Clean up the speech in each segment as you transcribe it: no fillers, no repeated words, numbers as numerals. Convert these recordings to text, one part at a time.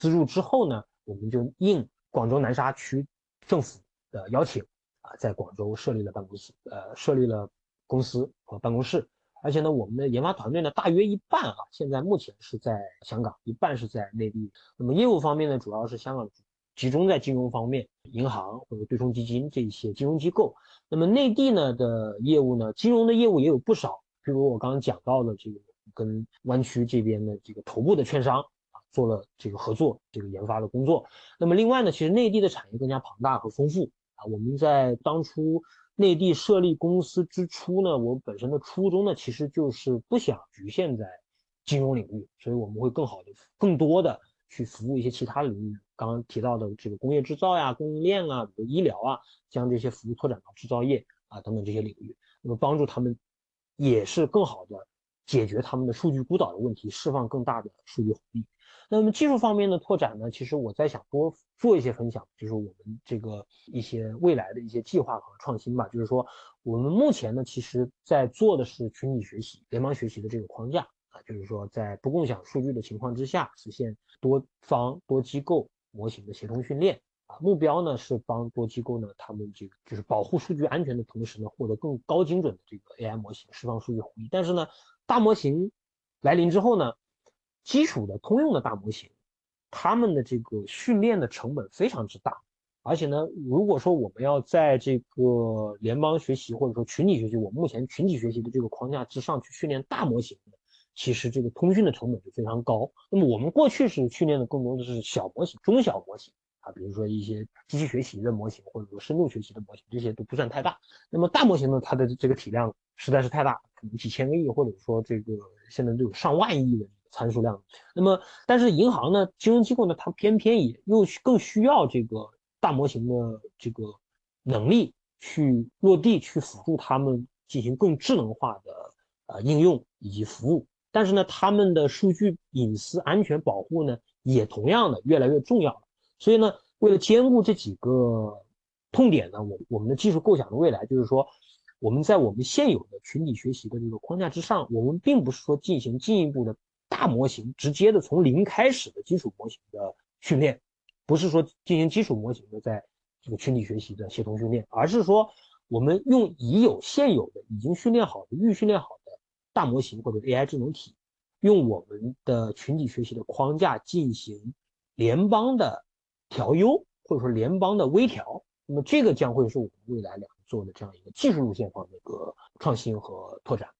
资助之后呢，我们就应广州南沙区政府的邀请在广州设立了公司和办公室。而且呢，我们的研发团队呢，大约一半现在目前是在香港，一半是在内地。那么业务方面呢，主要是香港集中在金融方面，银行或者对冲基金这些金融机构。那么内地呢的业务呢，金融的业务也有不少，比如我刚刚讲到的这个跟湾区这边的这个头部的券商做了这个合作，这个研发的工作。那么另外呢，其实内地的产业更加庞大和丰富我们在当初内地设立公司之初呢，我本身的初衷呢，其实就是不想局限在金融领域，所以我们会更多的去服务一些其他领域。刚刚提到的这个工业制造呀、供应链啊、比如医疗将这些服务拓展到制造业等等这些领域，那么帮助他们也是更好的解决他们的数据孤岛的问题，释放更大的数据红利。那么技术方面的拓展呢，其实我在想多做一些分享，就是我们这个一些未来的一些计划和创新吧。就是说，我们目前呢，其实在做的是群体学习、联邦学习的这个框架就是说在不共享数据的情况之下，实现多方多机构模型的协同训练目标呢是帮多机构呢，他们这个就是保护数据安全的同时呢，获得更高精准的这个 AI 模型，释放数据红利。但是呢，大模型来临之后呢，基础的通用的大模型，他们的这个训练的成本非常之大，而且呢，如果说我们要在这个联邦学习或者说群体学习，我们目前群体学习的这个框架之上去训练大模型其实这个通讯的成本就非常高。那么我们过去是训练的更多的是小模型、中小模型比如说一些机器学习的模型，或者说深度学习的模型，这些都不算太大。那么大模型呢，它的这个体量实在是太大，可能几千个亿，或者说这个现在都有上万亿的参数量。那么，但是银行呢、金融机构呢，它偏偏也又更需要这个大模型的这个能力去落地，去辅助他们进行更智能化的应用以及服务。但是呢，他们的数据隐私安全保护呢，也同样的越来越重要了。所以呢，为了兼顾这几个痛点呢，我们的技术构想的未来就是说，我们在我们现有的群体学习的这个框架之上，我们并不是说进行进一步的大模型，直接的从零开始的基础模型的训练，不是说进行基础模型的在这个群体学习的协同训练，而是说我们用现有的已经训练好的、预训练好的大模型或者 AI 智能体，用我们的群体学习的框架进行联邦的调优，或者说联邦的微调。那么这个将会是我们未来做的这样一个技术路线方面的一个创新和拓展。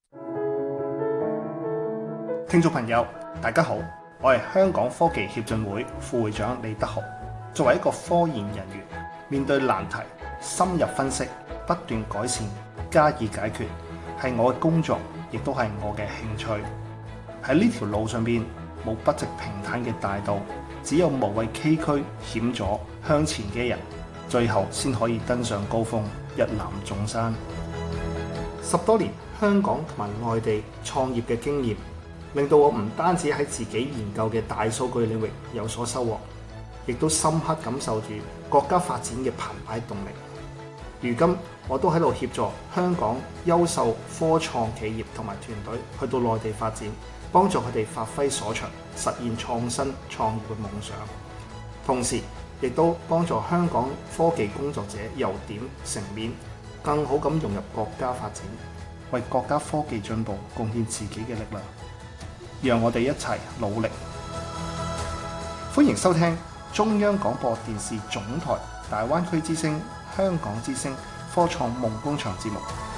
聽眾朋友，大家好，我係香港科技協進會副會長李德豪。作為一個科研人員，面對難題，深入分析，不斷改善，加以解決，係我嘅工作，亦都係我嘅興趣。喺呢條路上邊，冇不直平坦嘅大道，只有無畏崎嶇險阻向前嘅人，最後先可以登上高峰，一覽眾山。10多年香港同埋外地創業嘅經驗，令到我唔單止喺自己研究嘅大數據領域有所收穫，亦都深刻感受住國家發展嘅澎湃動力。如今我都喺度協助香港優秀科創企業同埋團隊去到內地發展，幫助佢哋發揮所長，實現創新創業嘅夢想。同時亦都幫助香港科技工作者由點成面，更好咁融入國家發展，為國家科技進步貢獻自己嘅力量。讓我哋一齊努力。歡迎收聽中央廣播電視總台大灣區之聲、香港之聲科創夢工場節目。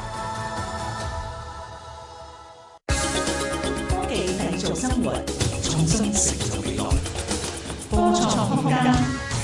科技製造生活，創新成就未來。科創空間。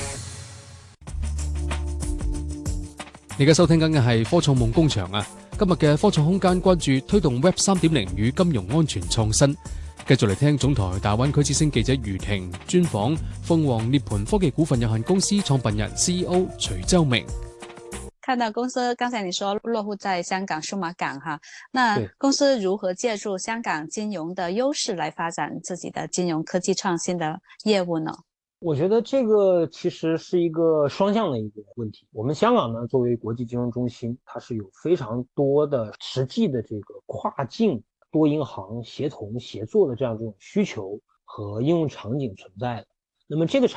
你而家收聽緊嘅係科創夢工場啊！今日嘅科創空間關注推動 Web 3.0與金融安全創新。繼續嚟聽總台大灣區之聲記者余婷專訪鳳凰涅槃科技股份有限公司創辦人 CEO 徐周明。 看到公司刚才你说落户在香港数码港哈，那公司如何借助香港金融的优势来发展自己的金融科技创新的业务呢？ 我觉得这个其实是一个双向的一个问题。我们香港呢，作为国际金融中心，它是有非常多的实际的这个跨境多银行协同协作的这种需求和应用场景存在的。 那么这个